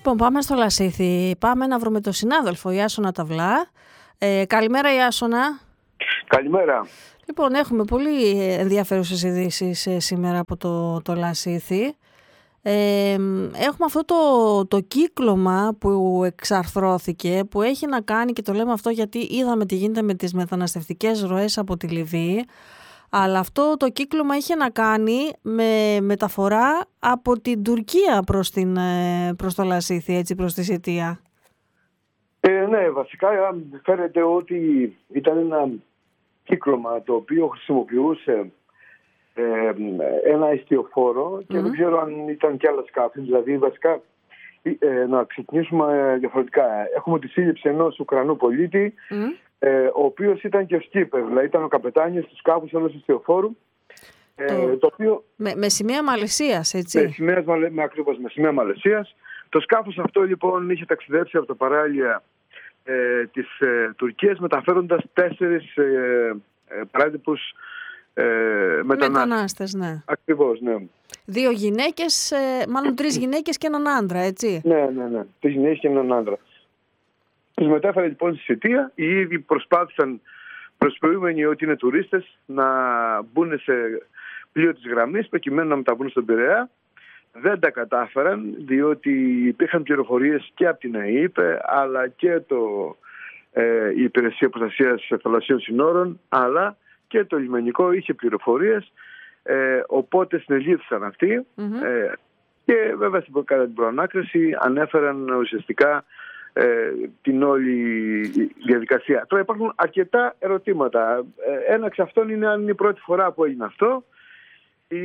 Λοιπόν, πάμε στο Λασίθι. Πάμε να βρούμε τον συνάδελφο Ιάσονα Ταυλά. Καλημέρα, Ιάσονα. Καλημέρα. Λοιπόν, έχουμε πολύ ενδιαφέρουσες ειδήσεις σήμερα από το Λασίθι. Έχουμε αυτό το κύκλωμα που εξαρθρώθηκε, που έχει να κάνει, και το λέμε αυτό γιατί είδαμε τι γίνεται με τις μεταναστευτικές ροές από τη Λιβύη, αλλά αυτό το κύκλωμα είχε να κάνει με μεταφορά από την Τουρκία προς το Λασίθι, έτσι, προς τη Σιτία. Ναι, βασικά φαίνεται ότι ήταν ένα κύκλωμα το οποίο χρησιμοποιούσε ένα ιστιοφόρο και δεν ξέρω αν ήταν και άλλα σκάφη. Δηλαδή, βασικά, να ξεκινήσουμε διαφορετικά. Έχουμε τη σύλληψη ενός Ουκρανού πολίτη, ο οποίος ήταν και σκύπερ, δηλαδή ήταν ο καπετάνιος του σκάφους ενός ιστιοφόρου. Το οποίο, με σημαία Μαλαισίας, έτσι. Με σημαία Μαλαισίας. Το σκάφος αυτό λοιπόν είχε ταξιδέψει από τα παράλια της Τουρκίας, μεταφέροντας 4 παράτυπους μετανάστες, ναι. Ακριβώς, ναι. 2 γυναίκες, μάλλον 3 γυναίκες και έναν άντρα, έτσι. Ναι. 3 γυναίκες και έναν άντρα. Τους μετέφερε λοιπόν στη Σιτία. Οι ίδιοι προσπάθησαν, προσποιούμενοι ότι είναι τουρίστες, να μπουν σε πλοίο της γραμμής προκειμένου να μεταβούν στον Πειραιά. Δεν τα κατάφεραν, διότι υπήρχαν πληροφορίες και από την ΑΕΠ, αλλά και η Υπηρεσία Προστασίας Θαλασσίων Συνόρων, αλλά και το λιμενικό είχε πληροφορίες, οπότε συνελήφθησαν αυτοί και βέβαια κατά την προανάκριση ανέφεραν ουσιαστικά την όλη διαδικασία. Τώρα υπάρχουν αρκετά ερωτήματα. Ένα εξ αυτών είναι αν είναι η πρώτη φορά που έγινε αυτό ή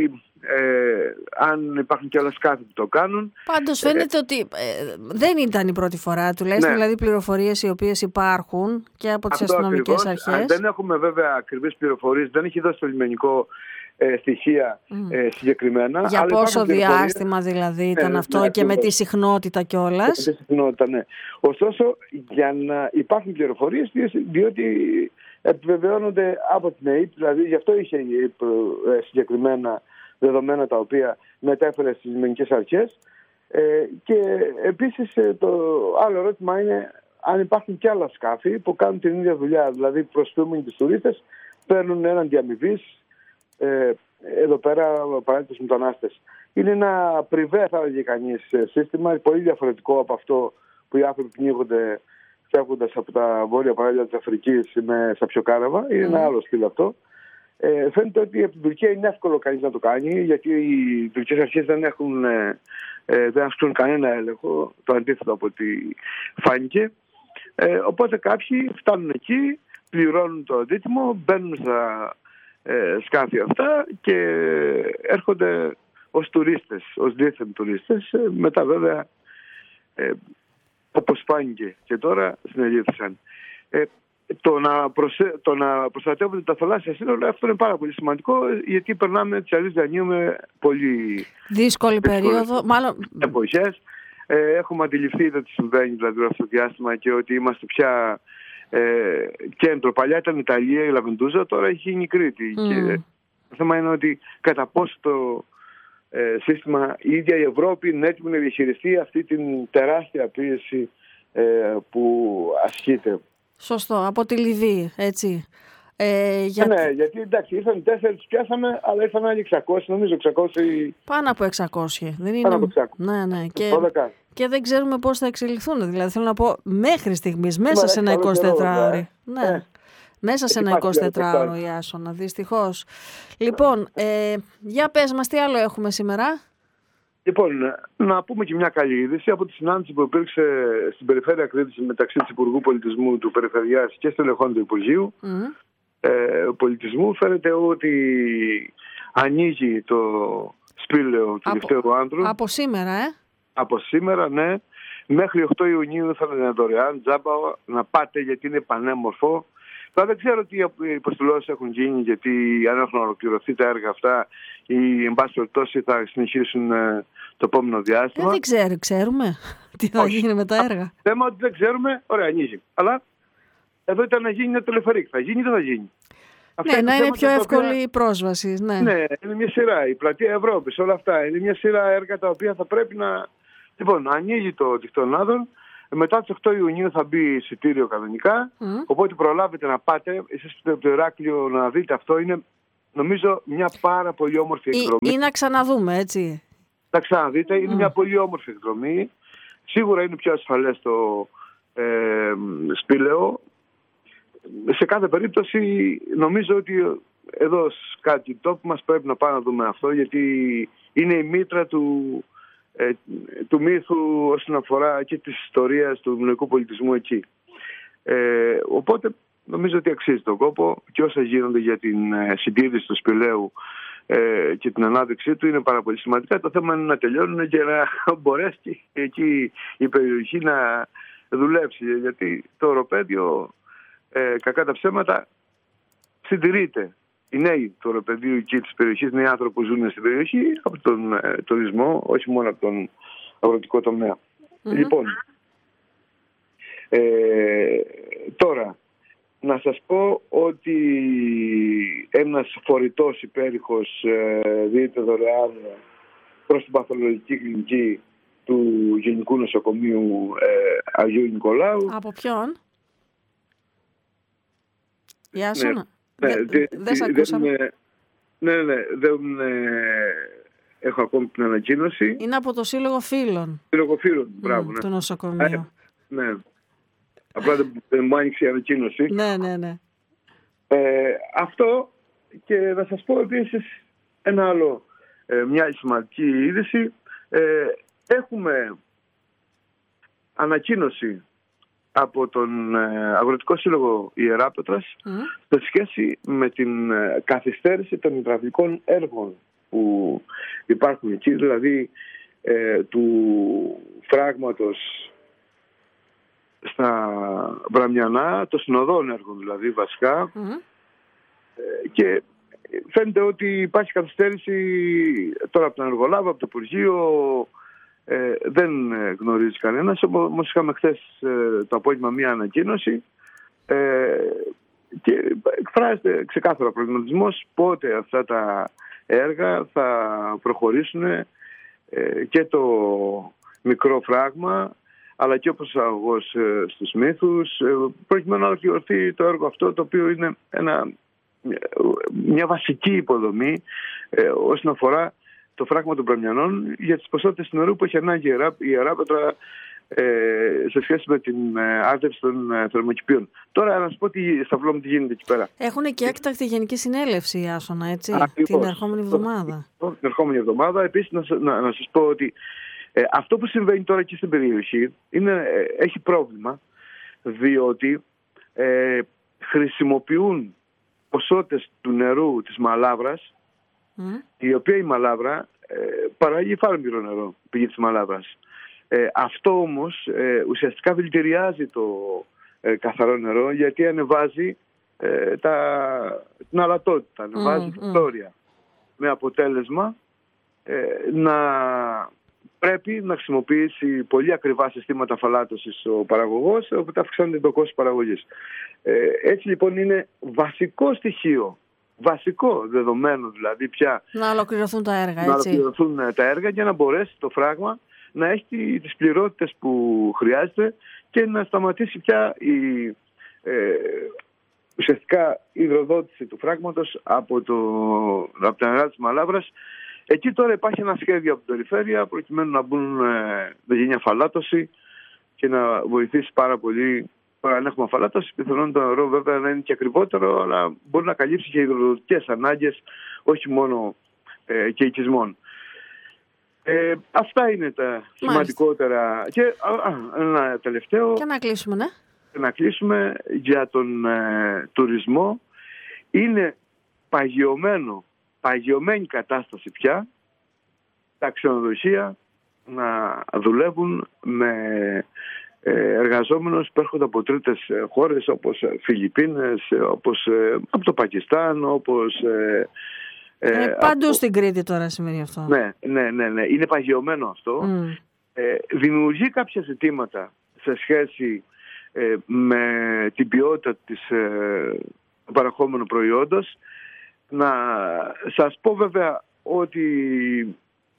αν υπάρχουν και άλλα σκάφη που το κάνουν. Πάντως φαίνεται ότι δεν ήταν η πρώτη φορά, τουλάχιστον, ναι. Δηλαδή πληροφορίες οι οποίες υπάρχουν και από τις αστυνομικές αρχές. Δεν έχουμε βέβαια ακριβείς πληροφορίες, δεν έχει δώσει το λιμενικό στοιχεία συγκεκριμένα. Για αλλά πόσο διάστημα δηλαδή ήταν αυτό, και με τη συχνότητα κιόλας. Με τη συχνότητα, ναι. Ωστόσο, για να υπάρχουν πληροφορίες, διότι επιβεβαιώνονται από την ΑΕΠ, δηλαδή γι' αυτό είχε συγκεκριμένα δεδομένα τα οποία μετέφερε στις λιμενικές αρχές. Και επίσης το άλλο ερώτημα είναι αν υπάρχουν και άλλα σκάφη που κάνουν την ίδια δουλειά, δηλαδή προσποιούμενοι τους τουρίστες, παίρνουν έναν διαμοιβής εδώ πέρα παράδειγμα μετανάστες. Είναι ένα πριβέ, θα έλεγε κανείς, σύστημα, πολύ διαφορετικό από αυτό που οι άνθρωποι πνίγονται φεύγοντας από τα βόρεια παράλια της Αφρικής με σαπιοκάραβα. Είναι ένα άλλο στυλ αυτό. Φαίνεται ότι από την Τουρκία είναι εύκολο κανείς να το κάνει, γιατί οι τουρκικές αρχές δεν ασκούν κανένα έλεγχο, το αντίθετο από ό,τι φάνηκε. Οπότε κάποιοι φτάνουν εκεί, πληρώνουν το αντίτιμο, μπαίνουν στα σκάφη αυτά και έρχονται ως τουρίστες, ως δίθεν τουρίστες. Μετά βέβαια, όπως φάνηκε και τώρα, συνελήφθησαν. Το να προστατεύονται τα θαλάσσια σύνορα, αυτό είναι πάρα πολύ σημαντικό, γιατί περνάμε, τις αλλιώς διανύουμε πολύ δύσκολη περίοδο, μάλλον εποχές. Έχουμε αντιληφθεί το τι συμβαίνει δηλαδή αυτό το διάστημα και ότι είμαστε πια κέντρο. Παλιά ήταν η Ιταλία, η Λαβεντούζα, τώρα έχει γίνει η Κρήτη. Και το θέμα είναι ότι κατά πόσο το σύστημα, η ίδια η Ευρώπη είναι έτοιμη να διαχειριστεί αυτή την τεράστια πίεση που ασκείται. Σωστό, από τη Λιβύη, έτσι. Ναι, γιατί εντάξει, ήρθαν 4, τους πιάσαμε, αλλά ήρθαν άλλοι 600, νομίζω 600. Πάνω από 600. Δεν είναι... Πάνω από 600. Ναι. Και δεν ξέρουμε πώς θα εξελιχθούν. Δηλαδή, θέλω να πω, μέχρι στιγμής, μέσα σε ένα 24ωρο. Ναι. Μέσα σε ένα 24ωρο, Ιάσονα, δυστυχώς. Λοιπόν, για πες μας, τι άλλο έχουμε σήμερα? Λοιπόν, να πούμε και μια καλή είδηση από τη συνάντηση που υπήρξε στην περιφέρεια Κρήτης μεταξύ της Υπουργού Πολιτισμού του Περιφερειάς και στελεχών του Υπουργείου Πολιτισμού. Φαίνεται ότι ανοίγει το σπήλαιο του Λευτέρου Άνδρου. Από σήμερα, Από σήμερα, ναι. Μέχρι 8 Ιουνίου θα είναι δωρεάν, τζάμπα, να πάτε γιατί είναι πανέμορφο. Τώρα δεν ξέρω τι υποστηλώσεις έχουν γίνει, γιατί αν έχουν ολοκληρωθεί τα έργα αυτά ή εν πάση περιπτώσει θα συνεχίσουν το επόμενο διάστημα. Δεν ξέρουμε τι θα γίνει με τα έργα. Θέμα ότι δεν ξέρουμε, ωραία, ανοίγει. Αλλά εδώ ήταν να γίνει ένα τελεφερίκ. Θα γίνει ή δεν θα γίνει? Ναι, να είναι πιο εύκολη η πρόσβαση. Ναι, είναι μια σειρά. Η Πλατεία Ευρώπης, όλα αυτά. Είναι μια σειρά έργα τα οποία θα πρέπει να Λοιπόν, ανοίγει το τυχτό Ελλάδων. Μετά τις 8 Ιουνίου θα μπει εισιτήριο κανονικά. Οπότε προλάβετε να πάτε. Εσείς από το Ηράκλειο να δείτε αυτό. Είναι, νομίζω, μια πάρα πολύ όμορφη εκδρομή. Ή να ξαναδούμε, έτσι. Θα ξαναδείτε. Είναι μια πολύ όμορφη εκδρομή. Σίγουρα είναι πιο ασφαλές το Σπήλαιο. Σε κάθε περίπτωση νομίζω ότι εδώ κάτι τόπου μας πρέπει να πάμε να δούμε αυτό, γιατί είναι η μήτρα του μύθου όσον αφορά και της ιστορίας του μινωικού πολιτισμού εκεί. Οπότε νομίζω ότι αξίζει τον κόπο και όσα γίνονται για την συντήρηση του Σπηλαίου και την ανάδειξή του είναι πάρα πολύ σημαντικά. Το θέμα είναι να τελειώνουν και να μπορέσει και εκεί η περιοχή να δουλέψει, γιατί το οροπέδιο κακά τα ψέματα συντηρείται. Οι νέοι του οροπεδίου και της περιοχής, νέοι άνθρωποι που ζουν στην περιοχή από τον τουρισμό, όχι μόνο από τον αγροτικό τομέα. Λοιπόν, τώρα να σας πω ότι ένας φορητός υπέρηχος δίδεται δωρεάν προς την παθολογική κλινική του Γενικού Νοσοκομείου Αγίου Νικολάου. Από ποιον? Γεια σου. Δεν σ' ακούσαμε. Ναι, δεν έχω ακόμη την ανακοίνωση. Είναι από το Σύλλογο Φίλων. Σύλλογο Φίλων, μπράβο. Του νοσοκομείου. Ναι. Απλά δεν μου άνοιξε η ανακοίνωση. Ναι. Αυτό, και να σας πω επίσης ένα άλλο, μια σημαντική είδηση. Έχουμε ανακοίνωση από τον Αγροτικό Σύλλογο Ιεράπετρας σε σχέση με την καθυστέρηση των υδραυλικών έργων που υπάρχουν εκεί, δηλαδή του φράγματος στα Βραμιανά, των συνοδών έργων δηλαδή βασικά, και φαίνεται ότι υπάρχει καθυστέρηση τώρα από τον Εργολάβο, από το Υπουργείο. Δεν γνωρίζει κανένας, όμως είχαμε χθες το απόγευμα μία ανακοίνωση και εκφράζεται ξεκάθαρα προβληματισμός πότε αυτά τα έργα θα προχωρήσουν, και το μικρό φράγμα αλλά και ο προσαγωγός στους μύθους, προκειμένου να ολοκληρωθεί το έργο αυτό, το οποίο είναι μια βασική υποδομή όσον αφορά το φράγμα των Πραμιανών για τις ποσότητες νερού που έχει ανάγκη η Ιεράπετρα σε σχέση με την άρτευση των θερμοκηπίων. Τώρα να σας πω τι γίνεται εκεί πέρα. Έχουν και έκτακτη γενική συνέλευση η Άσονα, έτσι, την ερχόμενη εβδομάδα. Την ερχόμενη εβδομάδα. Επίσης να σας πω ότι αυτό που συμβαίνει τώρα και στην περιοχή έχει πρόβλημα, διότι χρησιμοποιούν ποσότητες του νερού της Μαλάβρας, η οποία η Μαλάβρα παράγει φάρμυρο νερό, πηγή της Μαλάβρας. Αυτό όμως ουσιαστικά δηλητηριάζει το καθαρό νερό, γιατί ανεβάζει την αλατότητα, ανεβάζει τα φλόρια, με αποτέλεσμα να πρέπει να χρησιμοποιήσει πολύ ακριβά συστήματα αφαλάτωσης ο παραγωγός, οπότε αυξάνεται το κόστος παραγωγής. Έτσι λοιπόν είναι βασικό στοιχείο, βασικό δεδομένο δηλαδή πια να ολοκληρωθούν τα έργα, έτσι. Να ολοκληρωθούν τα έργα για να μπορέσει το φράγμα να έχει τις πληρότητες που χρειάζεται και να σταματήσει πια ουσιαστικά η υδροδότηση του φράγματος από τα νερά της Μαλάβρας. Εκεί τώρα υπάρχει ένα σχέδιο από την περιφέρεια προκειμένου να μπουν με γενιά αφαλάτωση και να βοηθήσει πάρα πολύ. Αν έχουμε αφαλάτωση, πιθανόν το νερό βέβαια να είναι και ακριβότερο, αλλά μπορεί να καλύψει και υδροδοτικές ανάγκες, όχι μόνο και οικισμών. Αυτά είναι τα σημαντικότερα. Και ένα τελευταίο. Και να κλείσουμε, ναι. Να κλείσουμε για τον τουρισμό. Είναι παγιωμένη κατάσταση πια τα ξενοδοχεία να δουλεύουν με εργαζόμενους που έρχονται από τρίτες χώρες, όπως Φιλιππίνες, όπως από το Πακιστάν, όπως παντού στην Κρήτη τώρα σημαίνει αυτό. Ναι. Είναι παγιωμένο αυτό. Δημιουργεί κάποια ζητήματα σε σχέση με την ποιότητα του παραχόμενου προϊόντος. Να σας πω βέβαια ότι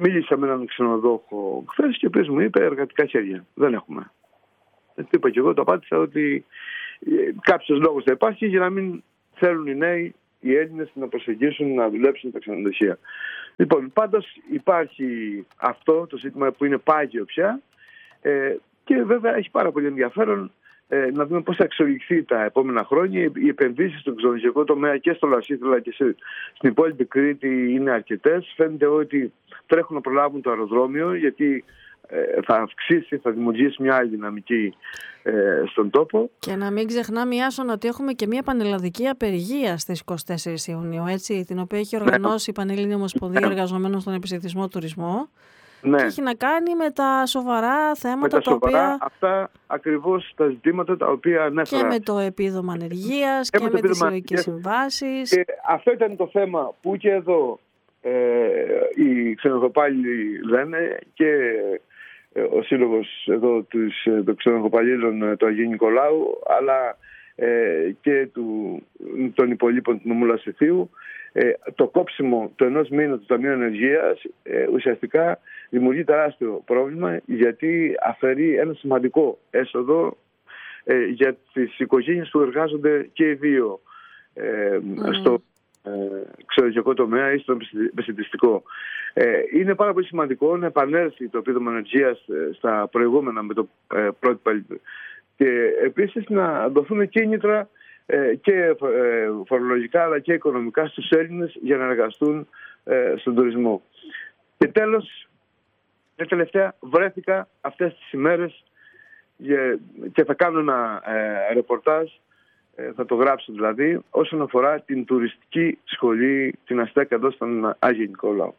Μίλησα με έναν ξενοδόχο χθες και ο μου είπε εργατικά χέρια. Δεν έχουμε. Το είπα και εγώ, το απάντησα ότι κάποιος λόγος θα υπάρχει για να μην θέλουν οι νέοι, οι Έλληνες, να προσεγγίσουν, να δουλέψουν τα ξενοδοχεία. Λοιπόν, πάντως υπάρχει αυτό το ζήτημα που είναι πάγιο πια και βέβαια έχει πάρα πολύ ενδιαφέρον να δούμε πώς θα εξελιχθεί τα επόμενα χρόνια. Οι επενδύσεις στον ξενοδοχειακό τομέα και στο Λασίθι αλλά και στην υπόλοιπη Κρήτη είναι αρκετές. Φαίνεται ότι τρέχουν να προλάβουν το αεροδρόμιο γιατί θα αυξήσει, θα δημιουργήσει μια άλλη δυναμική στον τόπο. Και να μην ξεχνάμε, Ιάσονα, ότι έχουμε και μια πανελλαδική απεργία στις 24 Ιουνίου, έτσι, την οποία έχει οργανώσει η Πανελλήνια Ομοσπονδία Εργαζομένων στον Επιστημισμό Τουρισμό. Ναι. Και έχει να κάνει με τα σοβαρά θέματα τα οποία... Αυτά ακριβώς τα ζητήματα τα οποία ανέφερα. Και με το επίδομα ανεργίας και με τις συλλογικές συμβάσεις. Αυτό ήταν το θέμα που και εδώ οι ξενοδοχοπάλληλοι λένε και ο σύλλογος εδώ των ξενοδοχοπαλλήλων του Αγίου Νικολάου αλλά και των υπολείπων του νομού Λασιθίου. Το κόψιμο του 1 μήνα του Ταμείου Ενεργείας ουσιαστικά δημιουργεί τεράστιο πρόβλημα γιατί αφαιρεί ένα σημαντικό έσοδο για τις οικογένειες που εργάζονται και οι δύο στο ξενοδοχειακό τομέα ή στο επιστημιστικό. Είναι πάρα πολύ σημαντικό να επανέλθει το επίδομα ενεργείας στα προηγούμενα με το πρότυπα και επίσης να δοθούν κίνητρα και φορολογικά αλλά και οικονομικά στους Έλληνες για να εργαστούν στον τουρισμό. Και τέλος, τελευταία βρέθηκα αυτές τις ημέρες και θα κάνω ένα ρεπορτάζ, θα το γράψω δηλαδή, όσον αφορά την τουριστική σχολή, την Αστέκα εδώ στον Άγιο Νικόλαο.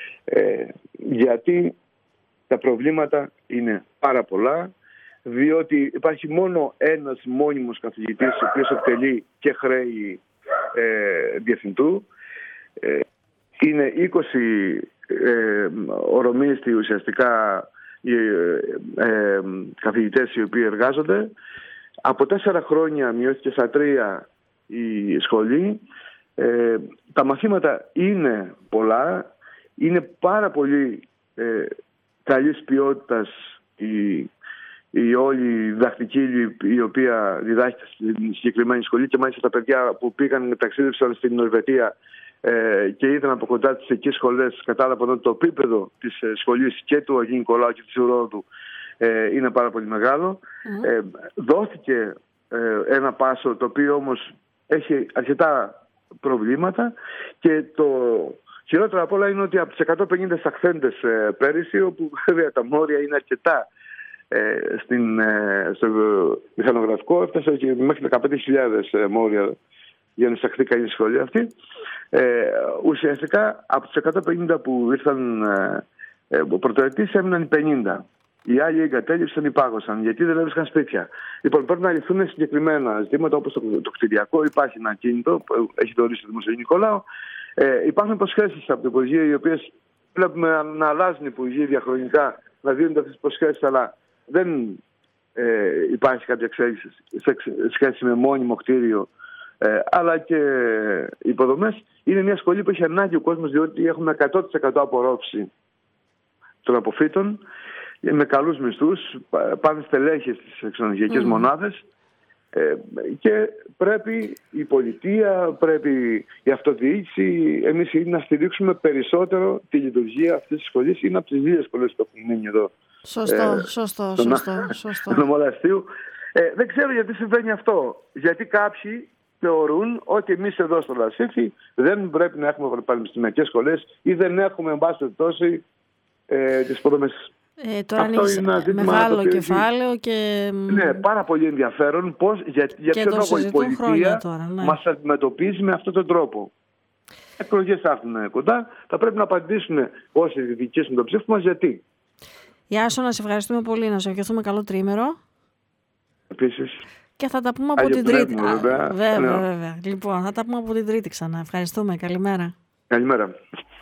Γιατί τα προβλήματα είναι πάρα πολλά, διότι υπάρχει μόνο ένας μόνιμος καθηγητής ο οποίος εκτελεί και χρέη διευθυντού. Είναι 20 ορομίστοι ουσιαστικά καθηγητές οι οποίοι εργάζονται. Από 4 χρόνια μειώθηκε στα 3 η σχολή. Τα μαθήματα είναι πολλά. Είναι πάρα πολύ καλής ποιότητας η όλη διδακτική η οποία διδάσκεται στην συγκεκριμένη σχολή και μάλιστα τα παιδιά που πήγαν ταξίδευσαν στην Νορβετία και είδαν από κοντά τις εκεί σχολές κατάλαβαν ότι το επίπεδο της σχολής και του Αγίου Νικολάου και της Ρόδου είναι πάρα πολύ μεγάλο. Δόθηκε ένα πάσο το οποίο όμως έχει αρκετά προβλήματα και το χειρότερο απ' όλα είναι ότι από τις 150 εισαχθέντες πέρυσι, όπου βέβαια τα μόρια είναι αρκετά στο μηχανογραφικό, έφτασε και μέχρι 15.000 μόρια για να εισαχθεί καλή σχολή αυτή. Ουσιαστικά από τις 150 που ირθαν πρωτοετής έμειναν 50. Οι άλλοι εγκατέλειψαν ή πάγωσαν γιατί δεν έβρισκαν σπίτια. Λοιπόν, πρέπει να λυθούν συγκεκριμένα ζητήματα όπως το κτηριακό. Υπάρχει ένα κίνητο που έχει δωρήσει το Δημοσίου Νικολάου. Υπάρχουν υποσχέσεις από το Υπουργείο, οι οποίες βλέπουμε να αλλάζουν οι Υπουργοί διαχρονικά, να δίνονται αυτές τις υποσχέσεις, αλλά δεν υπάρχει κάποια εξέλιξη σε σχέση με μόνιμο κτίριο, αλλά και υποδομές. Είναι μια σχολή που έχει ανάγκη ο κόσμος, διότι έχουμε 100% απορρόφηση των αποφύτων, με καλούς μισθούς, πάνε στελέχες στις ξενοδοχειακές μονάδες και πρέπει η πολιτεία, πρέπει η αυτοδιοίκηση, εμείς να στηρίξουμε περισσότερο τη λειτουργία αυτής της σχολής. Είναι από τις λίγες σχολές που έχουν μείνει εδώ. Σωστό. Δεν ξέρω γιατί συμβαίνει αυτό. Γιατί κάποιοι θεωρούν ότι εμείς εδώ στο Λασίθι δεν πρέπει να έχουμε πανεπιστημιακές σχολές ή δεν έχουμε εν πάση περιπτώσει τις υποδομές. Τώρα ανοίξει μεγάλο κεφάλαιο και... Ναι, πάρα πολύ ενδιαφέρον πώς, για ποιο λόγο η πολιτεία μας αντιμετωπίζει με αυτόν τον τρόπο. Εκλογές έρθουν κοντά, θα πρέπει να απαντήσουν όσοι διοικήσουν το ψήφισμα γιατί. Ιάσονα, σε ευχαριστούμε πολύ, να σε ευχηθούμε καλό τρίμερο. Επίσης. Και θα τα πούμε από την Τρίτη. Βέβαια. Λοιπόν, θα τα πούμε από την Τρίτη ξανά. Ευχαριστούμε. Καλημέρα. Καλημέρα.